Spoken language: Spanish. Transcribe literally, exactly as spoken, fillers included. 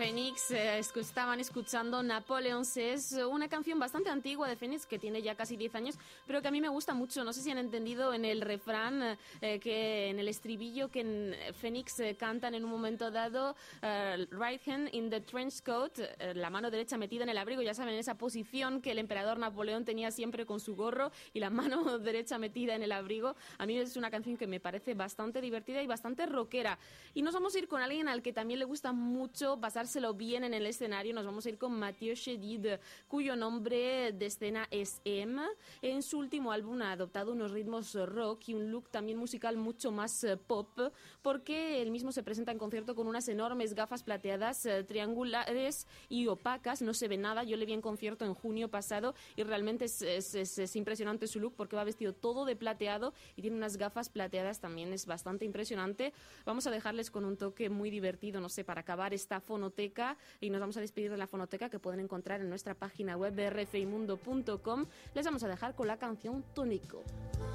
Phoenix, eh, estaban escuchando Napoleon Says, una canción bastante antigua de Phoenix que tiene ya casi diez años, pero que a mí me gusta mucho. No sé si han entendido en el refrán, eh, que en el estribillo que en Phoenix eh, cantan en un momento dado, uh, right hand in the trench coat, eh, la mano derecha metida en el abrigo, ya saben, esa posición que el emperador Napoleón tenía siempre con su gorro y la mano derecha metida en el abrigo. A mí es una canción que me parece bastante divertida y bastante rockera. Y nos vamos a ir con alguien al que también le gusta mucho pasárselo bien en el escenario. Nos vamos a ir con Mathieu Chédid, cuyo nombre de escena es M. En su último álbum ha adoptado unos ritmos rock y un look también musical mucho más pop, porque él mismo se presenta en concierto con unas enormes gafas plateadas, triangulares y opacas. No se ve nada. Yo le vi en concierto en junio pasado y realmente es, es, es, es impresionante su look, porque va vestido todo de plateado y tiene unas gafas plateadas, también es bastante impresionante. Vamos a dejarles con un toque muy divertido, no sé, para acabar esta fonoteca, y nos vamos a despedir de la fonoteca que pueden encontrar en nuestra página web de r f i mundo punto com. Les vamos a dejar con la canción Tónico.